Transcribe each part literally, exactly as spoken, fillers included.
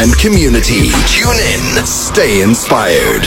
and community. Tune in. Stay inspired.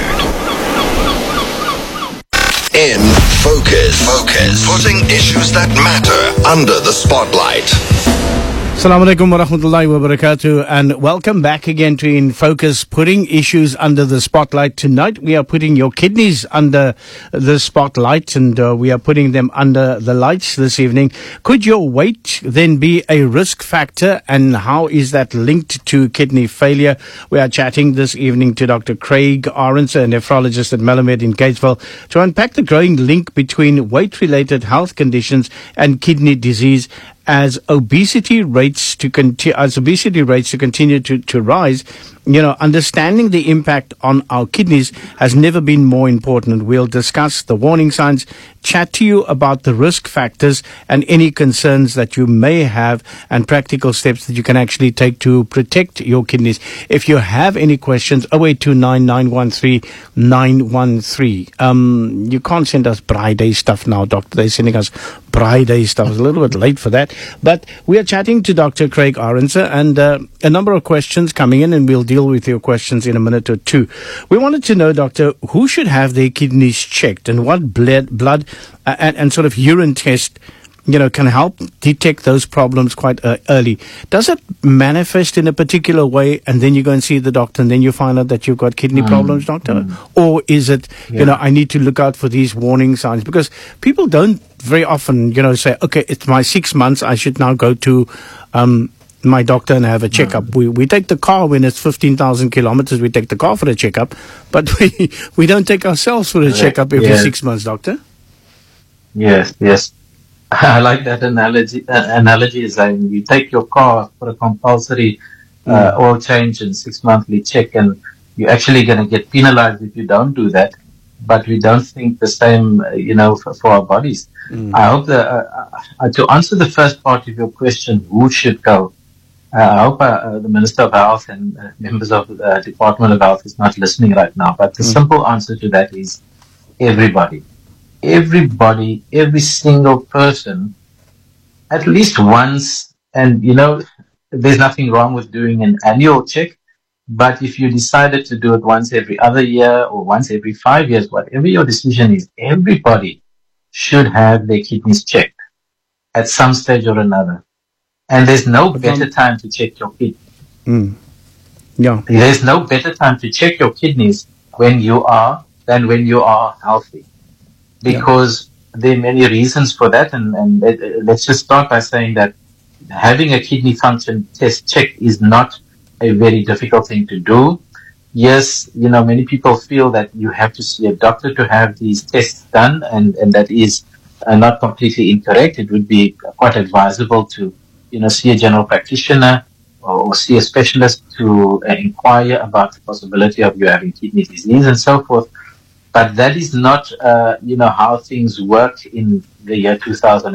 In Focus. Focus. Putting issues that matter under the spotlight. Assalamu alaikum wa rahmatullahi wa barakatuh, and welcome back again to In Focus, putting issues under the spotlight. Tonight we are putting your kidneys under the spotlight, and uh, we are putting them under the lights this evening. Could your weight then be a risk factor, and how is that linked to kidney failure? We are chatting this evening to Doctor Craig Arendse, a nephrologist at Melamed in Gatesville, to unpack the growing link between weight-related health conditions and kidney disease. As obesity rates to conti- as obesity rates to continue to, to rise, you know, understanding the impact on our kidneys has never been more important. We'll discuss the warning signs, chat to you about the risk factors and any concerns that you may have, and practical steps that you can actually take to protect your kidneys. If you have any questions, oh eight two nine, nine one three, nine one three. Um, you can't send us Braai Day stuff now, Doctor. They're sending us Braai Day stuff. It's a little bit late for that. But we are chatting to Doctor Craig Arendse, and uh, a number of questions coming in, and we'll deal with your questions in a minute or two. We wanted to know, Doctor, who should have their kidneys checked, and what blood, blood uh, and, and sort of urine test, you know, can help detect those problems quite uh, early. Does it manifest in a particular way, and then you go and see the doctor, and then you find out that you've got kidney mm. problems, Doctor? Mm. Or is it, yeah. you know, I need to look out for these warning signs? Because people don't very often, you know, say, okay, it's my six months, I should now go to um, my doctor and have a checkup. Mm. We we take the car when it's fifteen thousand kilometers, we take the car for a checkup, but we, we don't take ourselves for a Correct. checkup every yes. six months, Doctor. Yes, yes. I like that analogy. Uh, analogy is like you take your car for a compulsory uh, mm. oil change and six monthly check, and you're actually going to get penalized if you don't do that. But we don't think the same, uh, you know, for, for our bodies. Mm. I hope that uh, uh, to answer the first part of your question, who should go? Uh, I hope uh, uh, the Minister of Health and uh, members of the uh, Department of Health is not listening right now. But the mm. simple answer to that is everybody. Everybody, every single person, at least once, and you know, there's nothing wrong with doing an annual check, but if you decided to do it once every other year or once every five years, whatever your decision is, everybody should have their kidneys checked at some stage or another. And there's no better time to check your kidneys. Mm. Yeah. There's no better time to check your kidneys when you are than when you are healthy. Because yeah. there are many reasons for that, and, and let's just start by saying that having a kidney function test check is not a very difficult thing to do. Yes, you know, many people feel that you have to see a doctor to have these tests done, and, and that is uh, not completely incorrect. It would be quite advisable to, you know, see a general practitioner or, or see a specialist to uh, inquire about the possibility of you having kidney disease and so forth. But that is not, uh, you know, how things work in the year two thousand